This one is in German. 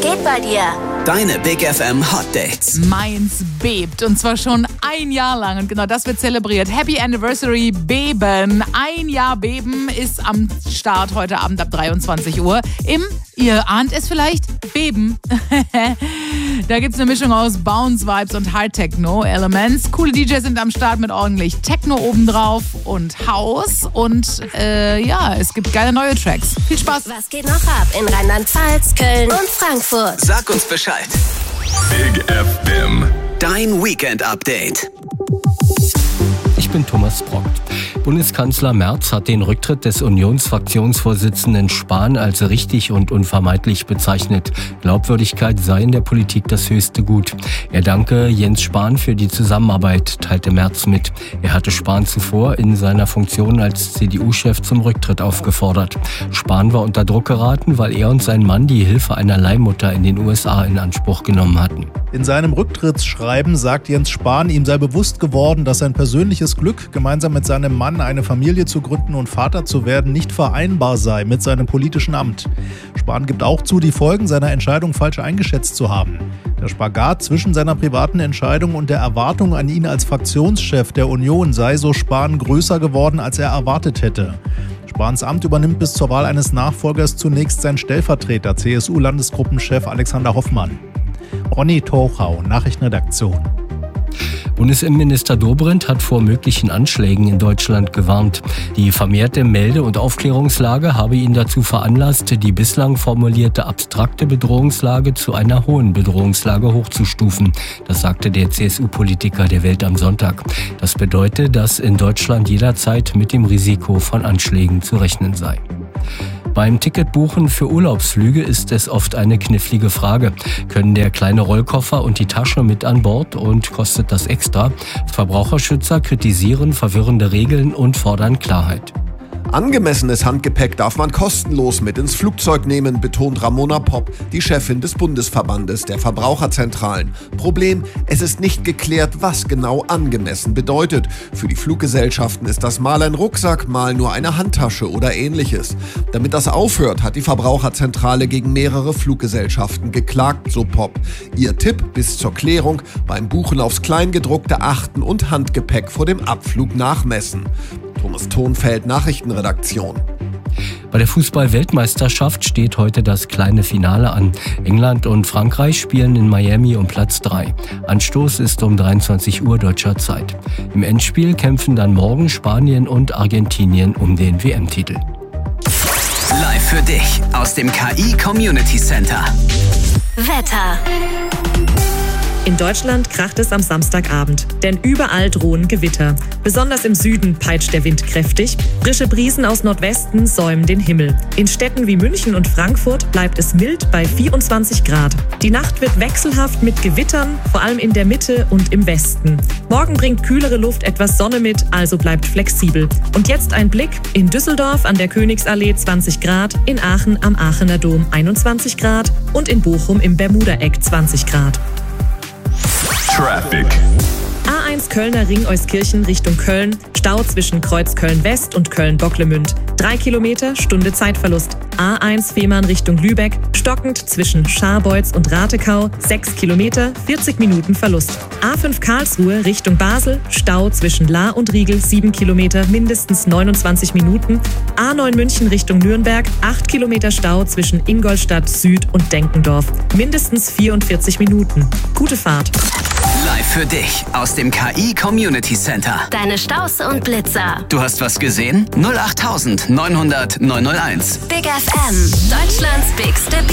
geht bei dir? Deine Big FM Hot Dates. Meins bebt und zwar schon ein Jahr lang und genau das wird zelebriert. Happy Anniversary Beben. Ein Jahr Beben ist am Start heute Abend ab 23 Uhr ihr ahnt es vielleicht, Beben. Da gibt's eine Mischung aus Bounce-Vibes und Hard-Techno-Elements. Coole DJs sind am Start mit ordentlich Techno obendrauf und House. Und es gibt geile neue Tracks. Viel Spaß. Was geht noch ab in Rheinland-Pfalz, Köln und Frankfurt? Sag uns Bescheid. Big FM. Dein Weekend-Update. Ich bin Thomas Brock. Bundeskanzler Merz hat den Rücktritt des Unionsfraktionsvorsitzenden Spahn als richtig und unvermeidlich bezeichnet. Glaubwürdigkeit sei in der Politik das höchste Gut. Er danke Jens Spahn für die Zusammenarbeit, teilte Merz mit. Er hatte Spahn zuvor in seiner Funktion als CDU-Chef zum Rücktritt aufgefordert. Spahn war unter Druck geraten, weil er und sein Mann die Hilfe einer Leihmutter in den USA in Anspruch genommen hatten. In seinem Rücktrittsschreiben sagt Jens Spahn, ihm sei bewusst geworden, dass sein persönliches Glück, gemeinsam mit seinem Mann eine Familie zu gründen und Vater zu werden, nicht vereinbar sei mit seinem politischen Amt. Spahn gibt auch zu, die Folgen seiner Entscheidung falsch eingeschätzt zu haben. Der Spagat zwischen seiner privaten Entscheidung und der Erwartung an ihn als Fraktionschef der Union sei, so Spahn, größer geworden, als er erwartet hätte. Spahns Amt übernimmt bis zur Wahl eines Nachfolgers zunächst sein Stellvertreter, CSU-Landesgruppenchef Alexander Hoffmann. Ronny Tochau, Nachrichtenredaktion. Bundesinnenminister Dobrindt hat vor möglichen Anschlägen in Deutschland gewarnt. Die vermehrte Melde- und Aufklärungslage habe ihn dazu veranlasst, die bislang formulierte abstrakte Bedrohungslage zu einer hohen Bedrohungslage hochzustufen. Das sagte der CSU-Politiker der Welt am Sonntag. Das bedeutet, dass in Deutschland jederzeit mit dem Risiko von Anschlägen zu rechnen sei. Beim Ticketbuchen für Urlaubsflüge ist es oft eine knifflige Frage. Können der kleine Rollkoffer und die Tasche mit an Bord und kostet das extra? Verbraucherschützer kritisieren verwirrende Regeln und fordern Klarheit. Angemessenes Handgepäck darf man kostenlos mit ins Flugzeug nehmen, betont Ramona Popp, die Chefin des Bundesverbandes der Verbraucherzentralen. Problem, es ist nicht geklärt, was genau angemessen bedeutet. Für die Fluggesellschaften ist das mal ein Rucksack, mal nur eine Handtasche oder ähnliches. Damit das aufhört, hat die Verbraucherzentrale gegen mehrere Fluggesellschaften geklagt, so Popp. Ihr Tipp bis zur Klärung: beim Buchen aufs Kleingedruckte achten und Handgepäck vor dem Abflug nachmessen. Thomas Thonfeld, Nachrichtenredaktion. Bei der Fußball-Weltmeisterschaft steht heute das kleine Finale an. England und Frankreich spielen in Miami um Platz 3. Anstoß ist um 23 Uhr deutscher Zeit. Im Endspiel kämpfen dann morgen Spanien und Argentinien um den WM-Titel. Live für dich aus dem KI Community Center. Wetter. In Deutschland kracht es am Samstagabend, denn überall drohen Gewitter. Besonders im Süden peitscht der Wind kräftig. Frische Brisen aus Nordwesten säumen den Himmel. In Städten wie München und Frankfurt bleibt es mild bei 24 Grad. Die Nacht wird wechselhaft mit Gewittern, vor allem in der Mitte und im Westen. Morgen bringt kühlere Luft etwas Sonne mit, also bleibt flexibel. Und jetzt ein Blick: in Düsseldorf an der Königsallee 20 Grad, in Aachen am Aachener Dom 21 Grad und in Bochum im Bermuda-Eck 20 Grad. Traffic. A1 Kölner Ring Euskirchen Richtung Köln, Stau zwischen Kreuz Köln-West und Köln-Bocklemünd. 3 Kilometer, Stunde Zeitverlust. A1 Fehmarn Richtung Lübeck, stockend zwischen Scharbeutz und Ratekau, 6 Kilometer, 40 Minuten Verlust. A5 Karlsruhe Richtung Basel, Stau zwischen Lahr und Riegel, 7 Kilometer, mindestens 29 Minuten. A9 München Richtung Nürnberg, 8 Kilometer Stau zwischen Ingolstadt Süd und Denkendorf, mindestens 44 Minuten. Gute Fahrt. Live für dich aus dem KI Community Center. Deine Staus und Blitzer. Du hast was gesehen? 08900 901. Big FM, Deutschlands bigste